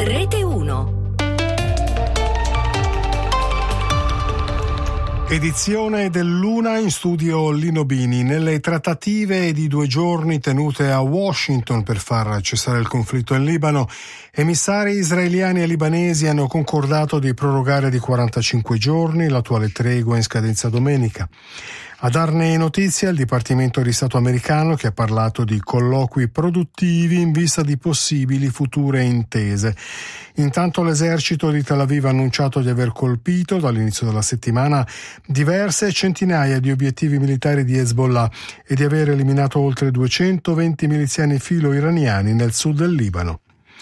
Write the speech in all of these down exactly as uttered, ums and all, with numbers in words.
Rete uno. Edizione dell'una, in studio Lino Bini. Nelle trattative di due giorni tenute a Washington per far cessare il conflitto in Libano, emissari israeliani e libanesi hanno concordato di prorogare di quarantacinque giorni l'attuale tregua in scadenza domenica. A darne notizia il Dipartimento di Stato americano, che ha parlato di colloqui produttivi in vista di possibili future intese. Intanto l'esercito di Tel Aviv ha annunciato di aver colpito dall'inizio della settimana diverse centinaia di obiettivi militari di Hezbollah e di aver eliminato oltre duecentoventi miliziani filo-iraniani nel sud del Libano.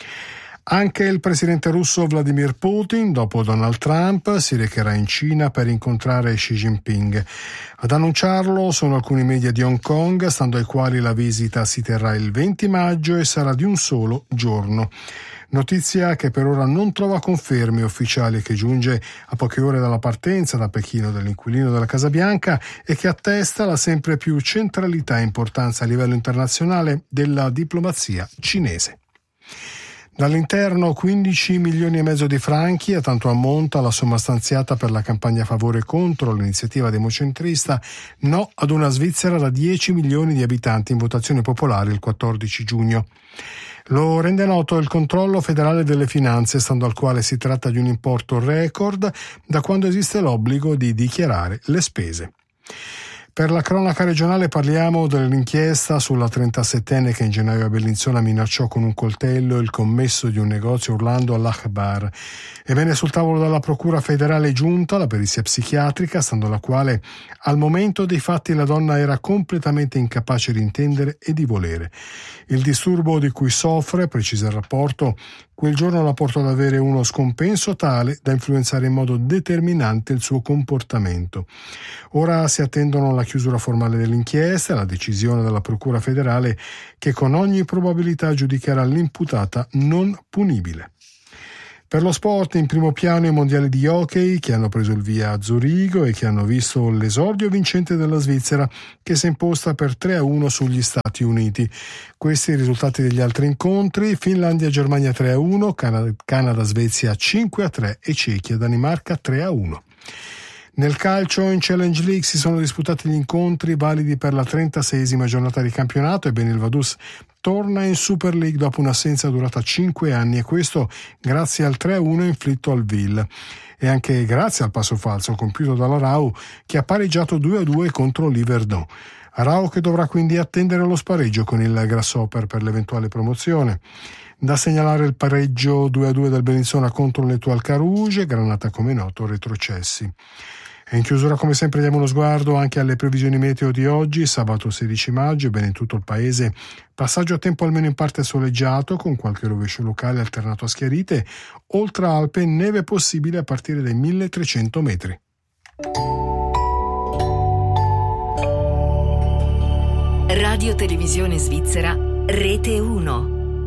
Anche il presidente russo Vladimir Putin, dopo Donald Trump, si recherà in Cina per incontrare Xi Jinping. Ad annunciarlo sono alcuni media di Hong Kong, stando ai quali la visita si terrà il venti maggio e sarà di un solo giorno. Notizia che per ora non trova conferme ufficiali, che giunge a poche ore dalla partenza da Pechino dell'inquilino della Casa Bianca e che attesta la sempre più centralità e importanza a livello internazionale della diplomazia cinese. Dall'interno quindici milioni e mezzo di franchi, a tanto ammonta la somma stanziata per la campagna a favore e contro l'iniziativa democentrista No ad una Svizzera da dieci milioni di abitanti in votazione popolare il quattordici giugno. Lo rende noto il controllo federale delle finanze, stando al quale si tratta di un importo record da quando esiste l'obbligo di dichiarare le spese. Per la cronaca regionale parliamo dell'inchiesta sulla trentasettenne che in gennaio a Bellinzona minacciò con un coltello il commesso di un negozio urlando Allah Akbar. Ebbene, sul tavolo della Procura federale è giunta la perizia psichiatrica, stando alla quale al momento dei fatti la donna era completamente incapace di intendere e di volere. Il disturbo di cui soffre, precisa il rapporto, quel giorno la portò ad avere uno scompenso tale da influenzare in modo determinante il suo comportamento. Ora si attendono la chiusura formale dell'inchiesta e la decisione della Procura federale, che con ogni probabilità giudicherà l'imputata non punibile. Per lo sport, in primo piano i mondiali di hockey che hanno preso il via a Zurigo e che hanno visto l'esordio vincente della Svizzera, che si è imposta per tre a uno sugli Stati Uniti. Questi i risultati degli altri incontri: Finlandia-Germania tre a uno, Canada-Svezia cinque a tre e Cechia-Danimarca tre a uno. Nel calcio, in Challenge League si sono disputati gli incontri validi per la trentaseiesima giornata di campionato. Ebbene, il Vaduz torna in Super League dopo un'assenza durata cinque anni, e questo grazie al tre a uno inflitto al Ville e anche grazie al passo falso compiuto dalla Rau, che ha pareggiato due a due contro l'Yverdon. Rau che dovrà quindi attendere lo spareggio con il Grasshopper per l'eventuale promozione. Da segnalare il pareggio due a due del Bellinzona contro l'Etoile Carouge, Granata come noto retrocessi. E in chiusura, come sempre, diamo uno sguardo anche alle previsioni meteo di oggi, sabato sedici maggio. Bene, in tutto il paese passaggio a tempo almeno in parte soleggiato, con qualche rovescio locale alternato a schiarite. Oltre Alpe, neve possibile a partire dai milletrecento metri. Radio Televisione Svizzera, Rete uno.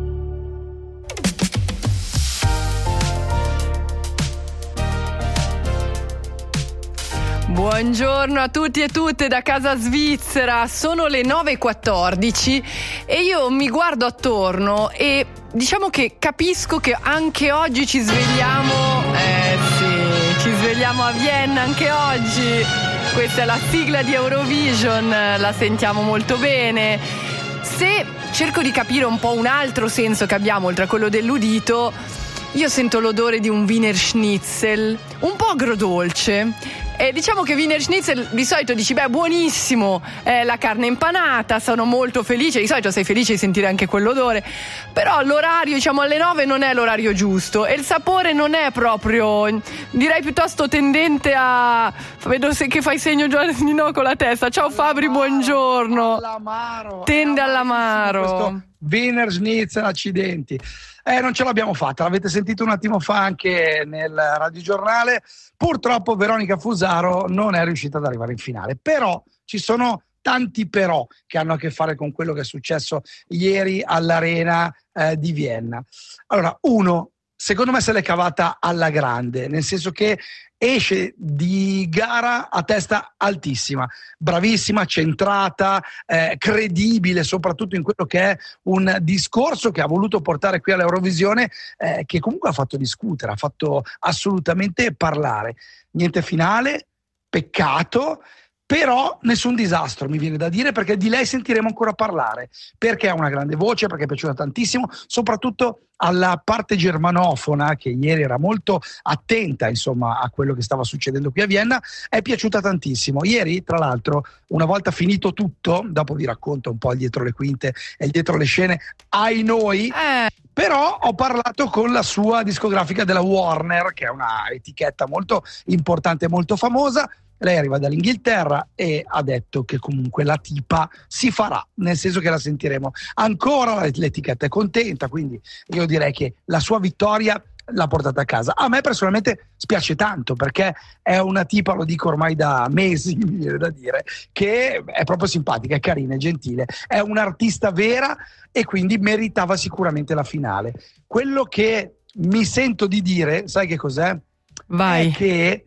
Buongiorno a tutti e tutte da casa svizzera, sono le nove e quattordici e io mi guardo attorno e diciamo che capisco che anche oggi ci svegliamo, eh sì, ci svegliamo a Vienna anche oggi. Questa è la sigla di Eurovision, la sentiamo molto bene. Se cerco di capire un po' un altro senso che abbiamo oltre a quello dell'udito, io sento l'odore di un Wiener Schnitzel, un po' agrodolce. E diciamo che Wiener Schnitzel di solito dici beh, buonissimo, eh, la carne impanata, sono molto felice, di solito sei felice di sentire anche quell'odore, però l'orario, diciamo alle nove, non è l'orario giusto e il sapore non è proprio, direi piuttosto tendente a, vedo se che fai segno Giovanni no con la testa, ciao Fabri, buongiorno, all'amaro, tende all'amaro questo Wiener Schnitzel, accidenti. Eh, non ce l'abbiamo fatta, l'avete sentito un attimo fa anche nel radiogiornale. Purtroppo Veronica Fusaro non è riuscita ad arrivare in finale, però ci sono tanti però che hanno a che fare con quello che è successo ieri all'Arena eh, di Vienna. Allora, uno, secondo me se l'è cavata alla grande, nel senso che esce di gara a testa altissima, bravissima, centrata, eh, credibile soprattutto in quello che è un discorso che ha voluto portare qui all'Eurovisione, eh, che comunque ha fatto discutere, ha fatto assolutamente parlare. Niente finale, peccato, però nessun disastro, mi viene da dire, perché di lei sentiremo ancora parlare, perché ha una grande voce, perché è piaciuta tantissimo, soprattutto alla parte germanofona, che ieri era molto attenta insomma a quello che stava succedendo qui a Vienna, è piaciuta tantissimo. Ieri, tra l'altro, una volta finito tutto, dopo vi racconto un po' il dietro le quinte e il dietro le scene, ai noi, eh. però ho parlato con la sua discografica della Warner, che è una etichetta molto importante, molto famosa. Lei arriva dall'Inghilterra e ha detto che comunque la tipa si farà, nel senso che la sentiremo ancora, l'etichetta è contenta, quindi io direi che la sua vittoria l'ha portata a casa. A me personalmente spiace tanto, perché è una tipa, lo dico ormai da mesi, mi viene da dire, che è proprio simpatica, è carina, è gentile, è un'artista vera e quindi meritava sicuramente la finale. Quello che mi sento di dire, sai che cos'è? Vai. È che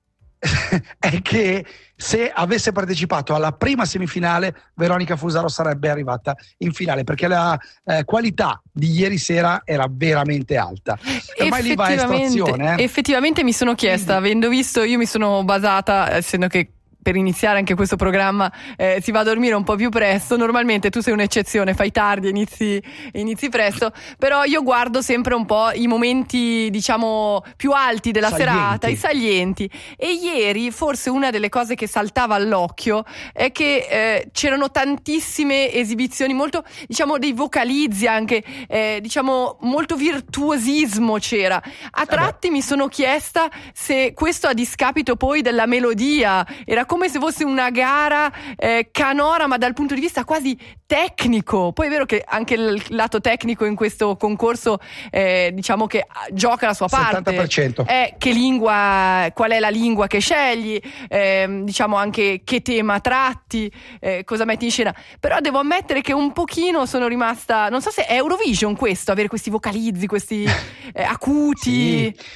è che se avesse partecipato alla prima semifinale Veronica Fusaro sarebbe arrivata in finale, perché la eh, qualità di ieri sera era veramente alta. Ormai lì va a estrazione, eh. Effettivamente mi sono chiesta, Quindi. avendo visto, io mi sono basata, essendo che per iniziare anche questo programma eh, si va a dormire un po' più presto. Normalmente tu sei un'eccezione, fai tardi e inizi, inizi presto, però io guardo sempre un po' i momenti diciamo più alti della salienti. serata, i salienti, e ieri forse una delle cose che saltava all'occhio è che eh, c'erano tantissime esibizioni, molto diciamo dei vocalizzi anche, eh, diciamo molto virtuosismo c'era. A tratti eh mi sono chiesta se questo a discapito poi della melodia, era come se fosse una gara eh, canora, ma dal punto di vista quasi tecnico. Poi è vero che anche il lato tecnico in questo concorso eh, diciamo che gioca la sua parte. settanta per cento. È che lingua, qual è la lingua che scegli, eh, diciamo anche che tema tratti, eh, cosa metti in scena. Però devo ammettere che un pochino sono rimasta, non so se è Eurovision questo, avere questi vocalizzi, questi eh, acuti. Sì.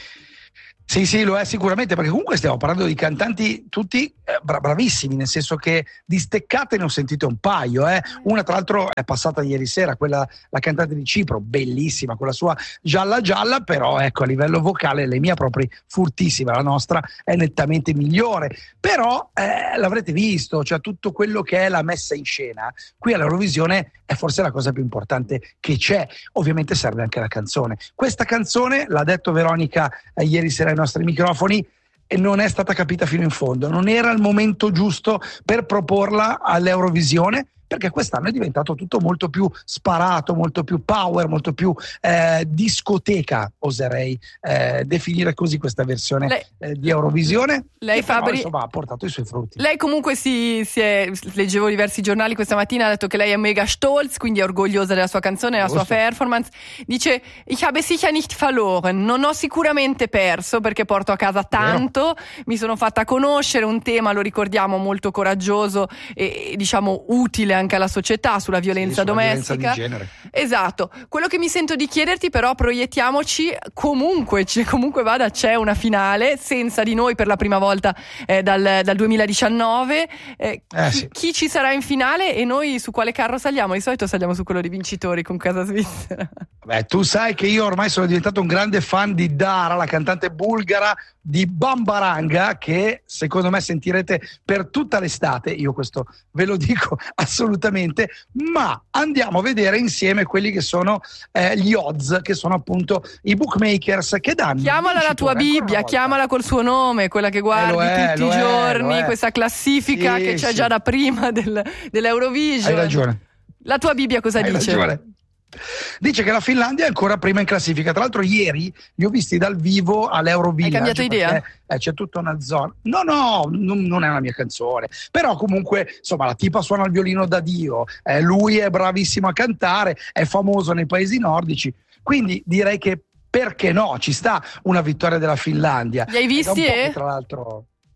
Sì, sì, lo è sicuramente, perché comunque stiamo parlando di cantanti tutti eh, bra- bravissimi, nel senso che di steccate ne ho sentite un paio, eh. Una tra l'altro è passata ieri sera, quella, la cantante di Cipro, bellissima, con la sua gialla gialla, però ecco a livello vocale la mia proprio furtissima, la nostra è nettamente migliore, però eh, l'avrete visto, cioè tutto quello che è la messa in scena, qui all'Eurovisione è forse la cosa più importante che c'è. Ovviamente serve anche la canzone. Questa canzone, l'ha detto Veronica eh, ieri sera ai nostri microfoni, e non è stata capita fino in fondo, non era il momento giusto per proporla all'Eurovisione, perché quest'anno è diventato tutto molto più sparato, molto più power, molto più eh, discoteca, oserei eh, definire così questa versione lei, eh, di Eurovisione. Lei che però, Fabri, insomma, ha portato i suoi frutti. Lei comunque si, si è, leggevo diversi giornali questa mattina, ha detto che lei è mega stolz, quindi è orgogliosa della sua canzone, della sua performance. Dice: ich habe sicher nicht verloren, non ho sicuramente perso perché porto a casa tanto, Vero. mi sono fatta conoscere un tema, lo ricordiamo, molto coraggioso e, e diciamo utile anche alla società, sulla violenza sì, sulla domestica, violenza di genere. Esatto. Quello che mi sento di chiederti, però, proiettiamoci, comunque c- comunque vada, c'è una finale senza di noi per la prima volta eh, dal, dal duemiladiciannove. eh, eh, chi, sì. chi ci sarà in finale e noi su quale carro saliamo? Di solito saliamo su quello dei vincitori con Casa Svizzera. Beh, tu sai che io ormai sono diventato un grande fan di Dara, la cantante bulgara di Bambaranga, che secondo me sentirete per tutta l'estate, io questo ve lo dico assolutamente, ma andiamo a vedere insieme quelli che sono eh, gli odds, che sono appunto i bookmakers che danno. Chiamala la tua Bibbia, chiamala col suo nome, quella che guardi è, tutti i è, giorni, questa classifica sì, che c'è sì. già da prima del, dell'Eurovision. Hai ragione. La tua Bibbia cosa Hai dice? Ragione. Dice che la Finlandia è ancora prima in classifica. Tra l'altro ieri li ho visti dal vivo all'Eurovillage. Hai cambiato idea? Eh, c'è tutta una zona. No, no, non, non è una mia canzone. Però comunque, insomma, la tipa suona il violino da Dio. Eh, lui è bravissimo a cantare, è famoso nei paesi nordici. Quindi direi che perché no? Ci sta una vittoria della Finlandia. Li hai visti? E eh? tra l'altro...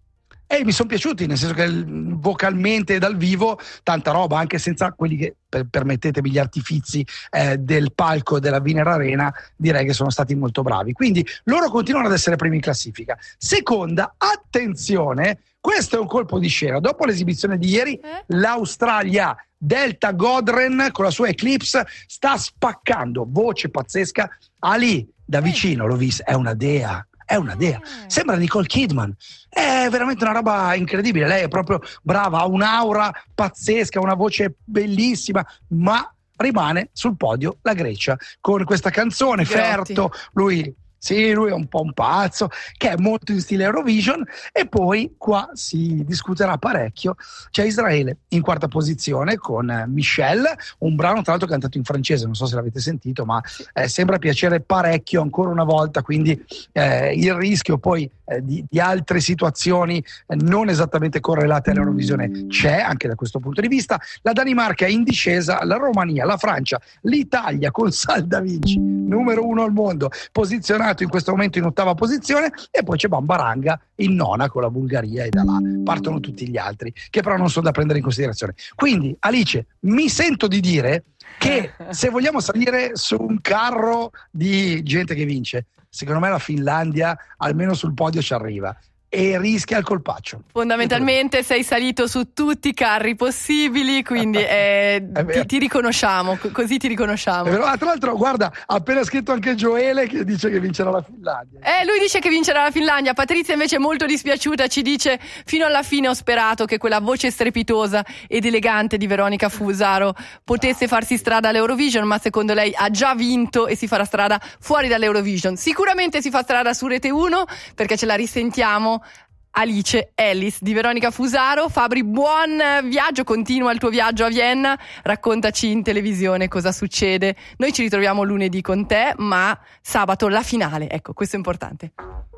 E mi sono piaciuti, nel senso che vocalmente dal vivo tanta roba, anche senza quelli che, per, permettetemi, gli artifizi eh, del palco della Wiener Arena, direi che sono stati molto bravi. Quindi loro continuano ad essere primi in classifica. Seconda, attenzione, questo è un colpo di scena. Dopo l'esibizione di ieri, eh? l'Australia, Delta Godren con la sua Eclipse sta spaccando, voce pazzesca. Ali, da vicino l'ho vista, è una dea. È una dea, sembra Nicole Kidman, è veramente una roba incredibile. Lei è proprio brava, ha un'aura pazzesca, una voce bellissima, ma rimane sul podio la Grecia con questa canzone. Grotti. Ferto, lui sì, lui è un po' un pazzo, che è molto in stile Eurovision. E poi qua si discuterà parecchio. C'è Israele in quarta posizione con Michelle, un brano tra l'altro cantato in francese, non so se l'avete sentito, ma eh, sembra piacere parecchio ancora una volta, quindi eh, il rischio poi eh, di, di altre situazioni eh, non esattamente correlate all'Eurovisione c'è anche da questo punto di vista. La Danimarca è in discesa, la Romania, la Francia, l'Italia con Salda Vinci, numero uno al mondo, posizionato in questo momento in ottava posizione, e poi c'è Bambaranga in nona con la Bulgaria, e da là partono tutti gli altri che però non sono da prendere in considerazione. Quindi Alice, mi sento di dire che se vogliamo salire su un carro di gente che vince, secondo me la Finlandia almeno sul podio ci arriva e rischia il colpaccio. Fondamentalmente sei salito su tutti i carri possibili, quindi eh, ti, ti riconosciamo, così ti riconosciamo. Ah, tra l'altro, guarda, ha appena scritto anche Joele che dice che vincerà la Finlandia. Eh, lui dice che vincerà la Finlandia. Patrizia invece è molto dispiaciuta, ci dice: fino alla fine ho sperato che quella voce strepitosa ed elegante di Veronica Fusaro potesse farsi strada all'Eurovision, ma secondo lei ha già vinto e si farà strada fuori dall'Eurovision. Sicuramente si fa strada su Rete uno, perché ce la risentiamo. Alice Ellis di Veronica Fusaro. Fabri, buon viaggio, continua il tuo viaggio a Vienna, raccontaci in televisione cosa succede. Noi ci ritroviamo lunedì con te, ma sabato la finale, ecco, questo è importante.